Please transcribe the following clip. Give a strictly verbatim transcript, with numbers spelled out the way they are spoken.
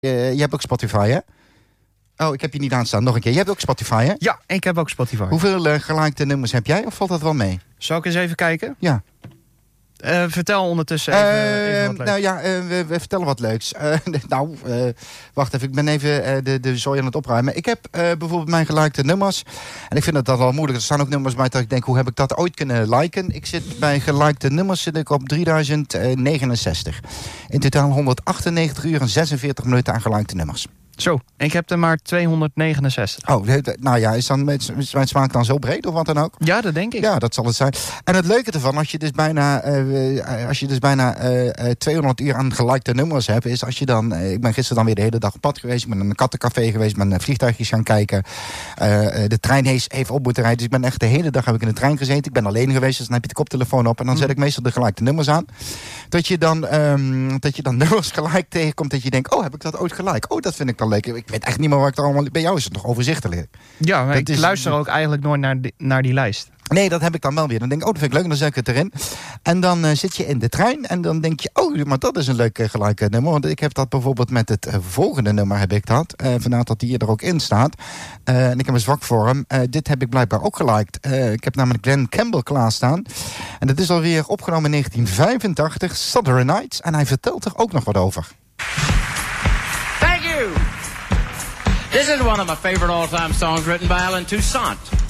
Uh, je hebt ook Spotify, hè? Oh, ik heb je niet aanstaan. Nog een keer. Je hebt ook Spotify, hè? Ja, ik heb ook Spotify. Hoeveel uh, gelikte nummers heb jij? Of valt dat wel mee? Zal ik eens even kijken? Ja. Uh, vertel ondertussen even, uh, even wat leuks. Nou ja, uh, we, we vertellen wat leuks. Uh, nou, uh, wacht even. Ik ben even uh, de, de zooi aan het opruimen. Ik heb uh, bijvoorbeeld mijn gelikte nummers. En ik vind dat, dat wel moeilijk. Er staan ook nummers bij dat ik denk, hoe heb ik dat ooit kunnen liken? Ik zit bij gelikte nummers zit ik op drieduizend negenenzestig. In totaal honderdachtennegentig uur en zesenveertig minuten aan gelikte nummers. Zo, ik heb er maar tweehonderdnegenenzestig. Oh, nou ja, is dan mijn smaak dan zo breed of wat dan ook? Ja, dat denk ik. Ja, dat zal het zijn. En het leuke ervan, als je dus bijna, uh, als je dus bijna uh, tweehonderd uur aan gelikte nummers hebt, is als je dan, uh, ik ben gisteren dan weer de hele dag op pad geweest, ik ben in een kattencafé geweest, ben naar vliegtuigjes gaan kijken. Uh, de trein heeft, heeft op moeten rijden, dus ik ben echt de hele dag heb ik in de trein gezeten. Ik ben alleen geweest, dus dan heb je de koptelefoon op en dan zet ik meestal de gelikte nummers aan. Dat je dan, um, dat je dan nummers gelijk tegenkomt, dat je denkt, oh, heb ik dat ooit gelijk? Oh, dat vind ik dan leuk. Ik weet echt niet meer waar ik er allemaal... Bij jou is het nog overzichtelijk. Ja, maar dat ik is... luister ook eigenlijk nooit naar die, naar die lijst. Nee, dat heb ik dan wel weer. Dan denk ik, oh, dat vind ik leuk, en dan zet ik het erin. En dan uh, zit je in de trein en dan denk je, oh, maar dat is een leuk uh, gelijk nummer. Want ik heb dat bijvoorbeeld met het uh, volgende nummer heb ik dat. Uh, vandaar dat die er ook in staat. Uh, en ik heb een zwak voor hem. Uh, dit heb ik blijkbaar ook geliked. Uh, ik heb namelijk Glenn Campbell klaarstaan. En dat is alweer opgenomen in negentien vijfentachtig, Southern Nights. En hij vertelt er ook nog wat over. Thank you! This is one of my favorite all-time songs written by Alan Toussaint.